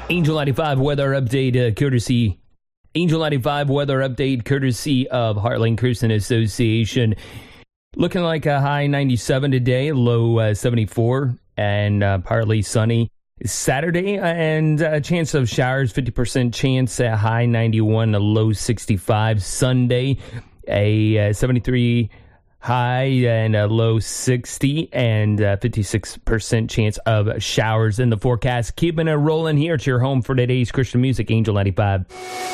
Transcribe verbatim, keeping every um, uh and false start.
Angel ninety-five weather update uh, courtesy Angel ninety-five weather update courtesy of Heartland Christian Association. Looking like a high ninety-seven today, low uh, seventy-four, and uh, partly sunny. Saturday, and a chance of showers, fifty percent chance, a high ninety-one, a low sixty-five. Sunday, a uh, seventy-three high and a low sixty, and uh, fifty-six percent chance of showers in the forecast. Keeping it rolling here. It's your home for today's Christian music, Angel ninety-five.